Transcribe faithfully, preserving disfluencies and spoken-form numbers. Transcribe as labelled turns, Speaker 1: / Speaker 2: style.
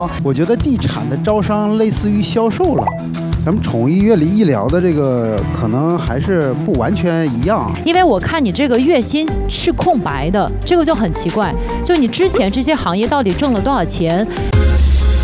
Speaker 1: 我觉得地产的招商类似于销售了，咱们宠物医院里医疗的这个可能还是不完全一样。
Speaker 2: 因为我看你这个月薪是空白的，这个就很奇怪。就你之前这些行业到底挣了多少钱？